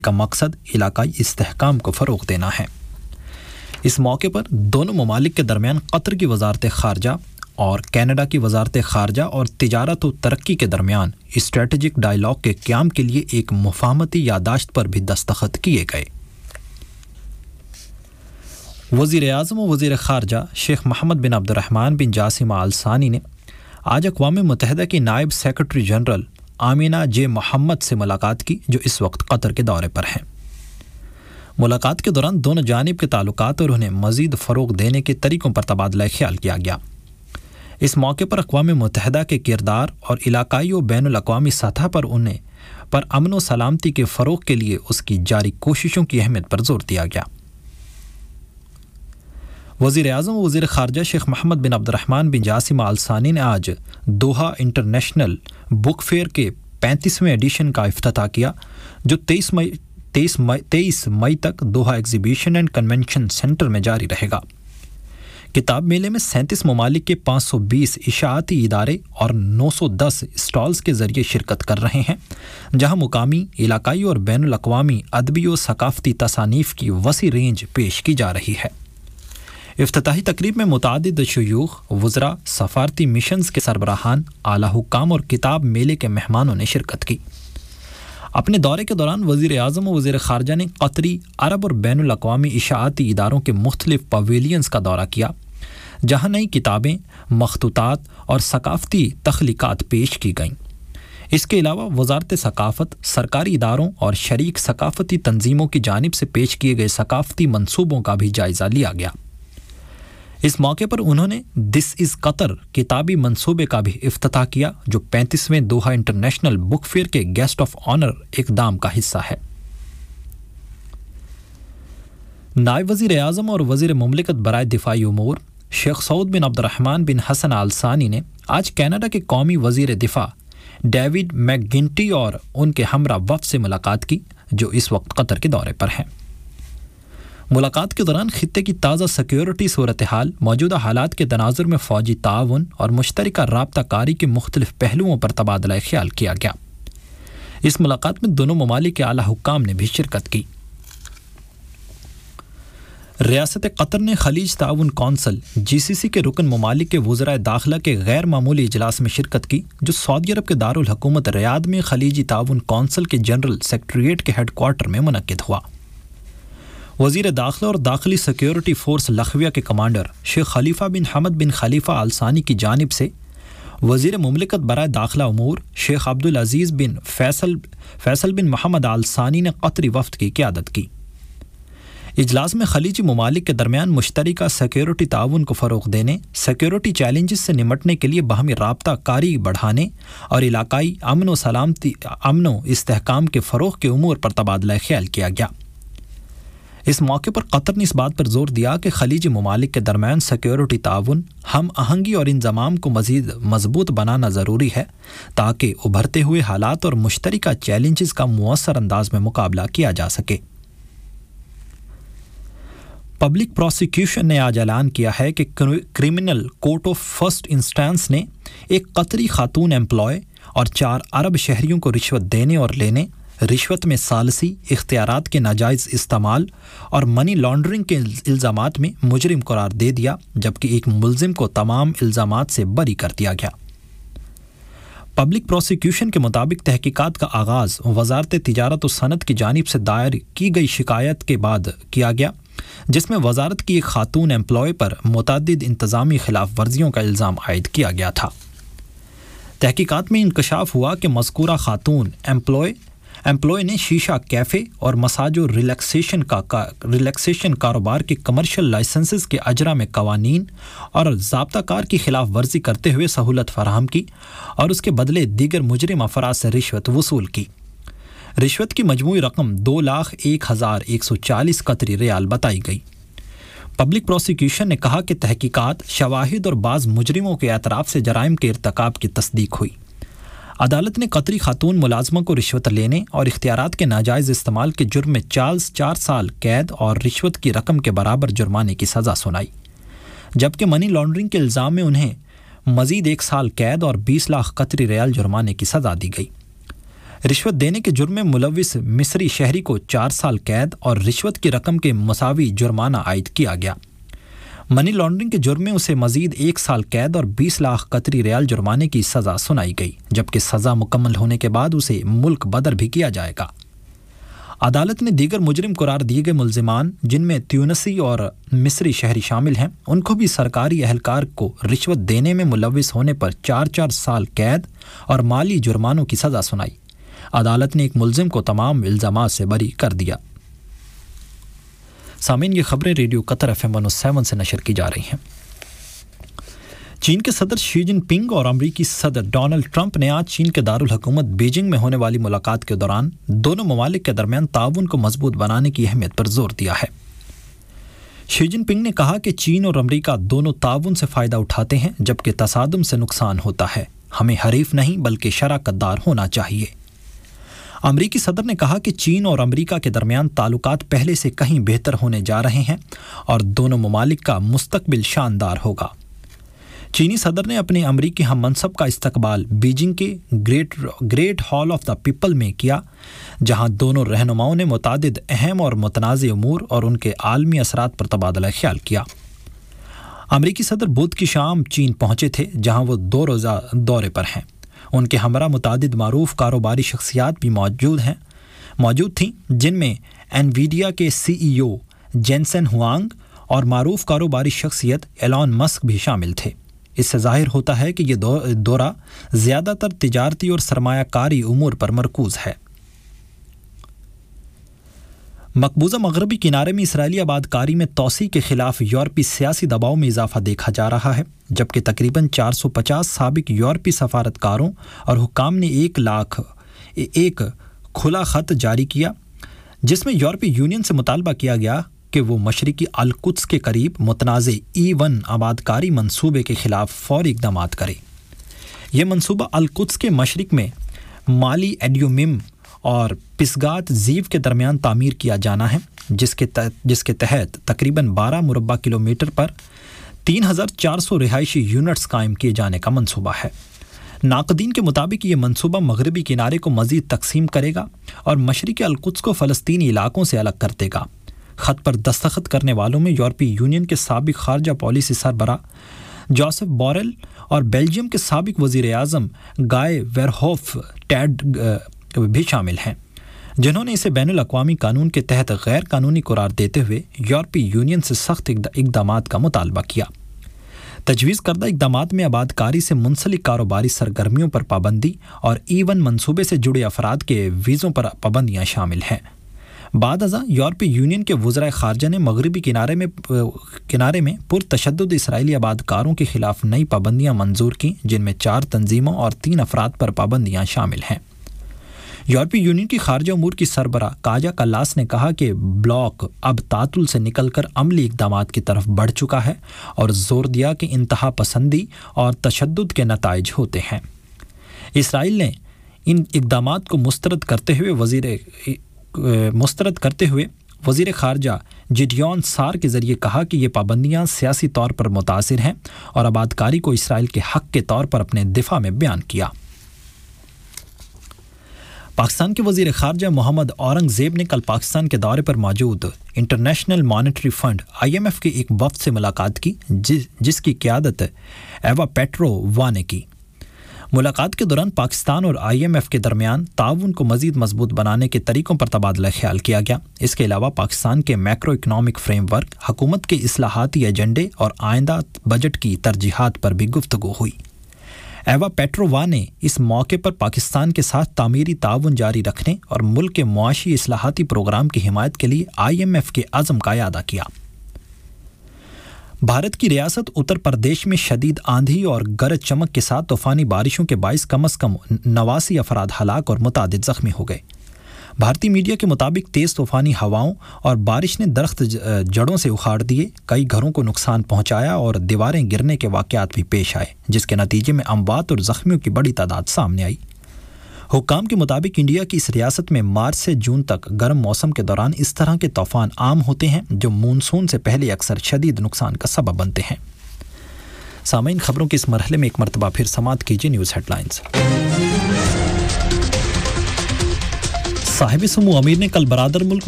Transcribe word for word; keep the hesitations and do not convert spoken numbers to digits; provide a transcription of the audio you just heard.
کا مقصد علاقائی استحکام کو فروغ دینا ہے۔ اس موقع پر دونوں ممالک کے درمیان قطر کی وزارت خارجہ اور کینیڈا کی وزارت خارجہ اور تجارت و ترقی کے درمیان اسٹریٹجک ڈائیلاگ کے قیام کے لیے ایک مفاہمتی یادداشت پر بھی دستخط کیے گئے۔ وزیر اعظم و وزیر خارجہ شیخ محمد بن عبد الرحمن بن جاسم آل ثانی نے آج اقوام متحدہ کی نائب سیکرٹری جنرل آمینہ جے محمد سے ملاقات کی، جو اس وقت قطر کے دورے پر ہیں۔ ملاقات کے دوران دونوں جانب کے تعلقات اور انہیں مزید فروغ دینے کے طریقوں پر تبادلہ خیال کیا گیا۔ اس موقع پر اقوام متحدہ کے کردار اور علاقائی و بین الاقوامی سطح پر انہیں پر امن و سلامتی کے فروغ کے لیے اس کی جاری کوششوں کی اہمیت پر زور دیا گیا۔ وزیر اعظم و وزیر خارجہ شیخ محمد بن عبد الرحمن بن جاسم آل ثانی نے آج دوحہ انٹرنیشنل بک فیئر کے پینتیسویں ایڈیشن کا افتتاح کیا، جو تیئیس مئی تیئیس مئی تیئیس مئی تک Doha exhibition and convention centre میں جاری رہے گا۔ کتاب میلے میں سینتیس ممالک کے پانچ سو بیس اشاعتی ادارے اور نو سو دس اسٹالز کے ذریعے شرکت کر رہے ہیں، جہاں مقامی، علاقائی اور بین الاقوامی ادبی و ثقافتی تصانیف کی وسیع رینج پیش کی جا رہی ہے۔ افتتاحی تقریب میں متعدد شیوخ، وزراء، سفارتی مشنز کے سربراہان، اعلیٰ حکام اور کتاب میلے کے مہمانوں نے شرکت کی۔ اپنے دورے کے دوران وزیر اعظم و وزیر خارجہ نے قطری، عرب اور بین الاقوامی اشاعتی اداروں کے مختلف پویلینز کا دورہ کیا، جہاں نئی کتابیں، مخطوطات اور ثقافتی تخلیقات پیش کی گئیں۔ اس کے علاوہ وزارت ثقافت، سرکاری اداروں اور شریک ثقافتی تنظیموں کی جانب سے پیش کیے گئے ثقافتی منصوبوں کا بھی جائزہ لیا گیا۔ اس موقع پر انہوں نے دس از قطر کتابی منصوبے کا بھی افتتاح کیا، جو پینتیسویں دوحہ انٹرنیشنل بک فیئر کے گیسٹ آف آنر اقدام کا حصہ ہے۔ نائب وزیر اعظم اور وزیر مملکت برائے دفاعی امور شیخ سعود بن عبد الرحمن بن حسن آل ثانی نے آج کینیڈا کے قومی وزیر دفاع ڈیوڈ میک گنٹی اور ان کے ہمراہ وفد سے ملاقات کی، جو اس وقت قطر کے دورے پر ہیں۔ ملاقات کے دوران خطے کی تازہ سیکیورٹی صورتحال، موجودہ حالات کے تناظر میں فوجی تعاون اور مشترکہ رابطہ کاری کے مختلف پہلوؤں پر تبادلہ خیال کیا گیا۔ اس ملاقات میں دونوں ممالک کے اعلیٰ حکام نے بھی شرکت کی۔ ریاست قطر نے خلیج تعاون کونسل جی سی سی کے رکن ممالک کے وزرائے داخلہ کے غیر معمولی اجلاس میں شرکت کی، جو سعودی عرب کے دارالحکومت ریاض میں خلیجی تعاون کونسل کے جنرل سیکریٹریٹ کے ہیڈ کوارٹر میں منعقد ہوا۔ وزیر داخلہ اور داخلی سیکیورٹی فورس لخویہ کے کمانڈر شیخ خلیفہ بن حمد بن خلیفہ آل ثانی کی جانب سے وزیر مملکت برائے داخلہ امور شیخ عبدالعزیز بن فیصل فیصل بن محمد آل ثانی نے قطری وفد کی قیادت کی۔ اجلاس میں خلیجی ممالک کے درمیان مشترکہ سیکیورٹی تعاون کو فروغ دینے، سیکیورٹی چیلنجز سے نمٹنے کے لیے باہمی رابطہ کاری بڑھانے اور علاقائی امن و سلامتی امن و استحکام کے فروغ کے امور پر تبادلہ خیال کیا گیا۔ اس موقع پر قطر نے اس بات پر زور دیا کہ خلیجی ممالک کے درمیان سیکیورٹی تعاون، ہم آہنگی اور انضمام کو مزید مضبوط بنانا ضروری ہے، تاکہ ابھرتے ہوئے حالات اور مشترکہ چیلنجز کا مؤثر انداز میں مقابلہ کیا جا سکے۔ پبلک پروسیکیوشن نے آج اعلان کیا ہے کہ criminal court of first instance نے ایک قطری خاتون امپلائے اور چار عرب شہریوں کو رشوت دینے اور لینے، رشوت میں ثالثی، اختیارات کے ناجائز استعمال اور منی لانڈرنگ کے الزامات میں مجرم قرار دے دیا، جبکہ ایک ملزم کو تمام الزامات سے بری کر دیا گیا۔ پبلک پروسیکیوشن کے مطابق تحقیقات کا آغاز وزارت تجارت و صنعت کی جانب سے دائر کی گئی شکایت کے بعد کیا گیا، جس میں وزارت کی ایک خاتون امپلائی پر متعدد انتظامی خلاف ورزیوں کا الزام عائد کیا گیا تھا۔ تحقیقات میں انکشاف ہوا کہ مذکورہ خاتون امپلائی امپلائی نے شیشہ کیفے اور مساج و ریلیکسیشن کا ریلیکسیشن کاروبار کے کمرشل لائسنسز کے اجرا میں قوانین اور ضابطہ کار کی خلاف ورزی کرتے ہوئے سہولت فراہم کی اور اس کے بدلے دیگر مجرم افراد سے رشوت وصول کی۔ رشوت کی مجموعی رقم دو لاکھ ایک ہزار ایک سو چالیس قطری ریال بتائی گئی۔ پبلک پروسیکیوشن نے کہا کہ تحقیقات، شواہد اور بعض مجرموں کے اعتراف سے جرائم کے ارتکاب کی تصدیق ہوئی۔ عدالت نے قطری خاتون ملازمہ کو رشوت لینے اور اختیارات کے ناجائز استعمال کے جرم میں چارلز چار سال قید اور رشوت کی رقم کے برابر جرمانے کی سزا سنائی، جبکہ منی لانڈرنگ کے الزام میں انہیں مزید ایک سال قید اور بیس لاکھ قطری ریال جرمانے کی سزا دی گئی۔ रिश्वत देने के जुर्म में मुलविस मिस्री शहरी को चार साल कैद और रिश्वत की रकम के मुसावी जुर्माना आयद किया गया। मनी लॉन्ड्रिंग के जुर्म में उसे मजीद एक साल कैद और बीस लाख कतरी रियाल जुर्माने की सज़ा सुनाई गई, जबकि सज़ा मुकम्मल होने के बाद उसे मुल्क बदर भी किया जाएगा। अदालत ने दीगर मुजरिम करार दिए गए मुल्जिमान, जिनमें त्यूनसी और मिस्री शहरी शामिल हैं, उनको भी सरकारी अहलकार को रिश्वत देने में मुलविस होने पर चार चार साल कैद और माली जुर्मानों की सज़ा सुनाई। अदालत ने एक मुल्जिम को तमाम इल्ज़ामात से बरी कर दिया। सामीन, ये खबरें radio Qatar F M one O seven से नशर की जा रही हैं। चीन के सदर शी जिनपिंग और अमरीकी सदर डोनाल्ड ट्रंप ने आज चीन के दारुल हुकूमत बीजिंग में होने वाली मुलाकात के दौरान दोनों ममालिक के दरमियान ताउन को मजबूत बनाने की अहमियत पर जोर दिया है। शी जिनपिंग ने कहा कि चीन और अमरीका दोनों ताउन से फ़ायदा उठाते हैं, जबकि तसादुम से नुकसान होता है। हमें हरीफ नहीं बल्कि शराकतदार होना चाहिए। अमरीकी सदर ने कहा कि चीन और अमरीका के दरमियान ताल्लुकात पहले से कहीं बेहतर होने जा रहे हैं और दोनों ममालिक का मुस्तकबिल शानदार होगा। चीनी सदर ने अपने अमरीकी हम मनसब का इस्तकबाल बीजिंग के great great hall of the people में किया, जहां दोनों रहनुमाओं ने मुतादिद अहम और मुतनाज़ उमूर और उनके आलमी असरात पर तबादला ख्याल किया। अमरीकी सदर बुध की शाम चीन पहुंचे थे, जहां वो दो रोज़ा दौरे पर हैं। उनके हमरा मुतादिद मारूफ कारोबारी शख्सियात भी मौजूद हैं मौजूद थीं, जिनमें एनवीडिया के सी ई ओ जेनसन हुआंग और मारूफ कारोबारी शख्सियत एलॉन मस्क भी शामिल थे। इससे जाहिर होता है कि ये दौ, दौरा ज़्यादातर तिजारती और सरमायाकारी उमूर पर मरकूज है। मकबूजा मगरबी किनारे में इसराइली आबादकारी में तोसी के खिलाफ यूरोपी सियासी दबाव में इजाफा देखा जा रहा है, जबकि तकरीबन चार सौ पचास साबिक यूरोपी सफारतकारों और हुकाम ने एक लाख एक खुला खत जारी किया, जिसमें यूरोपी यूनियन से मुतालबा किया गया कि वो मशरिकी अल-कुद्स के करीब मुतनाज़े ई वन आबादकारी मंसूबे के खिलाफ फौरी इक़दाम करे। यह मंसूबा अल-कुद्स के मशरिक में माली एड्यूमिम और पिसगात जीव के दरमियान तामीर किया जाना है, जिसके तहत जिसके तहत तकरीबन बारह मुरब्बा किलोमीटर पर तीन हज़ार चार सौ रिहायशी यूनिट्स कायम किए जाने का मंसूबा है। नाक़दीन के मुताबिक ये मंसूबा मगरबी किनारे को मज़ीद तकसीम करेगा और मशरिक़ अल-कुद्स को फ़लस्तीनी इलाकों से अलग कर देगा। ख़त पर दस्तखत करने वालों में यूरोपीय यूनियन के साबिक खारजा पॉलिसी सरबरा जोसेफ बोरेल और बेल्जियम के साबिक वज़ीर आज़म गाय वेरहोफ टैड भी शामिल हैं, जिन्होंने इसे बैनुल अक़वामी कानून के तहत गैर कानूनी करार देते हुए यूरोपीय यूनियन से सख्त इक़दामात का मुतालबा किया। तजवीज़ करदा इक़दामात में आबादकारी से मुंसलिक कारोबारी सरगर्मियों पर पाबंदी और ई वन मनसूबे से जुड़े अफराद के वीज़ों पर पाबंदियाँ शामिल हैं। बाद अज़ा यूरोपीय यूनियन के वज़राए ख़ारजा ने मगरबी किनारे में किनारे में पुरतशद्दुद इसराइली आबादकारों के ख़िलाफ़ नई पाबंदियाँ मंजूर की, जिनमें चार तंजीमों और तीन अफराद पर पाबंदियाँ शामिल हैं। यूरोपीय यूनियन की खारजा उमूर की सरबरा काजा कल्लास ने कहा कि ब्लॉक अब तातुल से निकलकर अमली इक़दामात की तरफ बढ़ चुका है और जोर दिया कि इंतहा पसंदी और तशद्दुद के नताइज होते हैं। इसराइल ने इन इक़दामात को मुस्तरद करते हुए वज़ीर मुस्तरद करते हुए वज़ीर ख़ारजा जिडियन सार के ज़रिए कहा कि ये पाबंदियाँ सियासी तौर पर मुतासिर हैं और आबादकारी को इसराइल के हक़ के तौर पर अपने दिफा में बयान किया। पाकिस्तान के वज़ीर ख़ारजा मोहम्मद औरंगज़ेब ने कल पाकिस्तान के दौरे पर मौजूद international monetary fund I am F के एक वफ़द से मुलाकात की, जिस जिसकी क़यादत एवा पेट्रोवा ने की। मुलाकात के दौरान पाकिस्तान और आई एम एफ के दरमियान ताउन को मज़ीद मजबूत बनाने के तरीक़ों पर तबादला ख्याल किया गया। इसके अलावा पाकिस्तान के मैक्रो इकनॉमिक फ्रेमवर्क, हुकूमत के इस्लाहाती एजेंडे और आइंदा बजट की तरजीहात पर भी गुफ्तगू हुई। एवा पेट्रोवा ने इस मौके पर पाकिस्तान के साथ तामीरी ताउन जारी रखने और मुल्क के मुआशी इस्लाहाती प्रोग्राम की हिमायत के लिए आई एम एफ के अज़म का इयादा किया। भारत की रियासत उत्तर प्रदेश में शदीद आंधी और गरज चमक के साथ तूफ़ानी बारिशों के बाइस कम अज़ कम नवासी अफराद हलाक और मुतादिद ज़ख्मी हो गए। भारतीय मीडिया के मुताबिक तेज़ तूफ़ानी हवाओं और बारिश ने दरख्त जड़ों से उखाड़ दिए, कई घरों को नुकसान पहुंचाया और दीवारें गिरने के वाक़यात भी पेश आए, जिसके नतीजे में अमवात और ज़ख्मियों की बड़ी तादाद सामने आई। हुक्काम के मुताबिक इंडिया की इस रियासत में मार्च से जून तक गर्म मौसम के दौरान इस तरह के तूफ़ान आम होते हैं, जो मानसून से पहले अक्सर शदीद नुकसान का सबब बनते हैं। सामीन, खबरों के इस मरहले में एक मरतबा फिर समाअत कीजिए न्यूज़ हेडलाइंस। صاحب سمو امیر نے کل برادر ملک